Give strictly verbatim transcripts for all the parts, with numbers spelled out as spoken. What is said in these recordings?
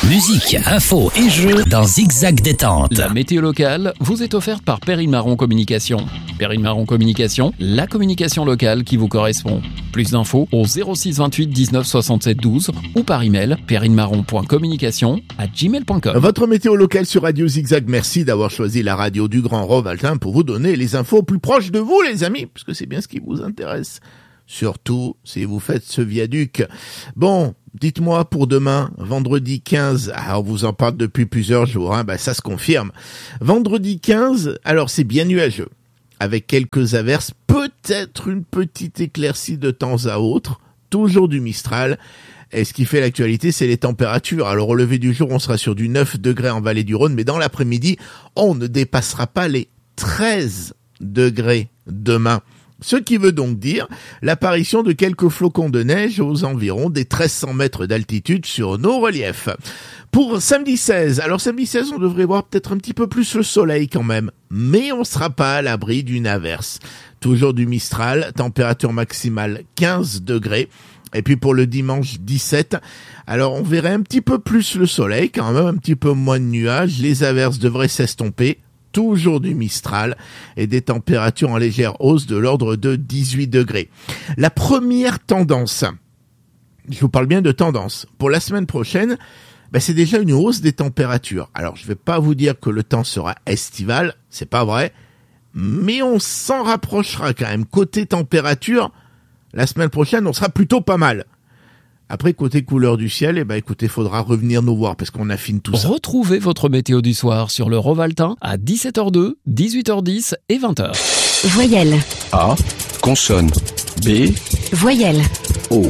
Musique, info et jeux dans Zigzag Détente. La météo locale vous est offerte par Perrine Marron Communication. Perrine Marron Communication, la communication locale qui vous correspond. Plus d'infos au zéro six vingt-huit dix-neuf soixante-sept douze ou par email perrinemarron point communication arobase gmail point com. Votre météo locale sur Radio Zigzag. Merci d'avoir choisi la radio du Grand Rovaltin pour vous donner les infos plus proches de vous, les amis, parce que c'est bien ce qui vous intéresse. Surtout si vous faites ce viaduc. Bon, dites-moi pour demain, vendredi quinze, alors on vous en parle depuis plusieurs jours, hein, bah ça se confirme. Vendredi quinze, alors c'est bien nuageux, avec quelques averses, peut-être une petite éclaircie de temps à autre, toujours du Mistral. Et ce qui fait l'actualité, c'est les températures. Alors au lever du jour, on sera sur du neuf degrés en vallée du Rhône, mais dans l'après-midi, on ne dépassera pas les treize degrés demain. Ce qui veut donc dire l'apparition de quelques flocons de neige aux environs des treize cents mètres d'altitude sur nos reliefs. Pour samedi seize, alors samedi seize, on devrait voir peut-être un petit peu plus le soleil quand même, mais on sera pas à l'abri d'une averse. Toujours du Mistral, température maximale quinze degrés. Et puis pour le dimanche dix-sept, alors on verrait un petit peu plus le soleil, quand même un petit peu moins de nuages, les averses devraient s'estomper. Toujours du Mistral et des températures en légère hausse de l'ordre de dix-huit degrés. La première tendance, je vous parle bien de tendance, pour la semaine prochaine, ben c'est déjà une hausse des températures. Alors je vais pas vous dire que le temps sera estival, c'est pas vrai, mais on s'en rapprochera quand même. Côté température, la semaine prochaine, on sera plutôt pas mal. Après, côté couleur du ciel, eh ben, écoutez, faudra revenir nous voir parce qu'on affine tout ça. Retrouvez votre météo du soir sur le Rovaltin à dix-sept heures deux, dix-huit heures dix et vingt heures. Voyelle. A. Consonne. B. Voyelle. O.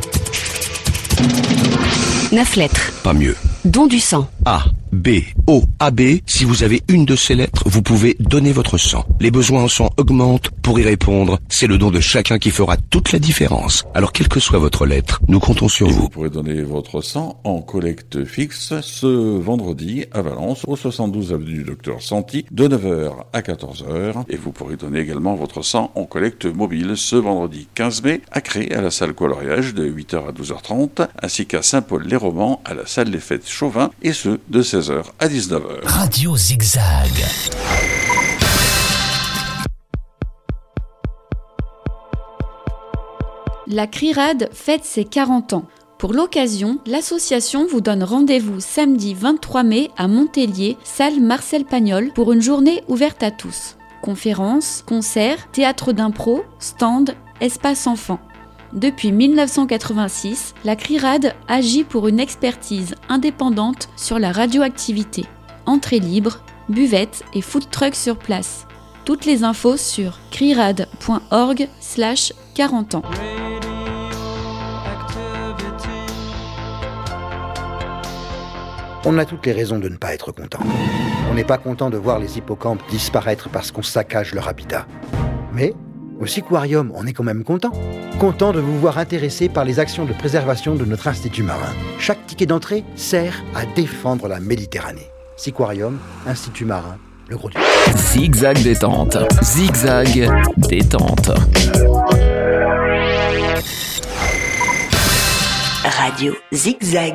Neuf lettres. Pas mieux. Don du sang. A. B. O. A. B. Si vous avez une de ces lettres, vous pouvez donner votre sang. Les besoins en sang augmentent. Pour y répondre, c'est le don de chacun qui fera toute la différence. Alors, quelle que soit votre lettre, nous comptons sur Et vous. vous pourrez donner votre sang en collecte fixe ce vendredi à Valence, au soixante-douze avenue du Docteur Santi, de neuf heures à quatorze heures. Et vous pourrez donner également votre sang en collecte mobile ce vendredi quinze mai à Cré, à la salle Coloriage de huit heures à douze heures trente, ainsi qu'à Saint-Paul-les-Romans à la salle des Fêtes Chauvin, et ce, de seize heures à dix-neuf heures. Radio Zigzag. La CRIRAD fête ses quarante ans. Pour l'occasion, l'association vous donne rendez-vous samedi vingt-trois mai à Montpellier, salle Marcel Pagnol, pour une journée ouverte à tous. Conférences, concerts, théâtre d'impro, stand, espace enfants. Depuis mille neuf cent quatre-vingt-six, la CRIRAD agit pour une expertise indépendante sur la radioactivité. Entrée libre, buvette et food truck sur place. Toutes les infos sur crirad point org slash quarante ans. On a toutes les raisons de ne pas être content. On n'est pas content de voir les hippocampes disparaître parce qu'on saccage leur habitat. Mais au Siquarium, on est quand même content. Content de vous voir intéressé par les actions de préservation de notre institut marin. Chaque ticket d'entrée sert à défendre la Méditerranée. Siquarium, Institut marin, le gros du... Zigzag Détente. Zigzag Détente. Radio Zigzag.